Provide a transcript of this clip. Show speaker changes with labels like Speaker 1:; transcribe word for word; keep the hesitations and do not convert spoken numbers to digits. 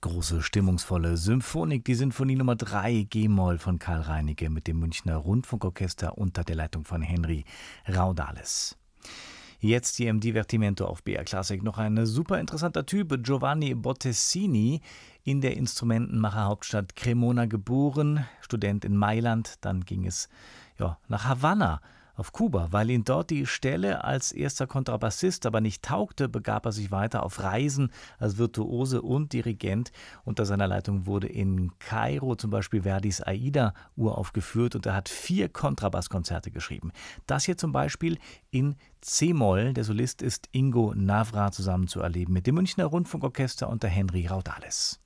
Speaker 1: große, stimmungsvolle Symphonik, die Sinfonie Nummer drei G-Moll von Karl Reinicke mit dem Münchner Rundfunkorchester unter der Leitung von Henry Raudales. Jetzt hier im Divertimento auf B R Classic noch ein super interessanter Typ, Giovanni Bottesini, in der Instrumentenmacher-Hauptstadt Cremona geboren, Student in Mailand, dann ging es ja, nach Havanna auf Kuba. Weil ihn dort die Stelle als erster Kontrabassist aber nicht taugte, begab er sich weiter auf Reisen als Virtuose und Dirigent. Unter seiner Leitung wurde in Kairo zum Beispiel Verdis Aida uraufgeführt und er hat vier Kontrabasskonzerte geschrieben. Das hier zum Beispiel in C-Moll. Der Solist ist Ingo Navra, zusammen zu erleben mit dem Münchner Rundfunkorchester unter Henry Raudales.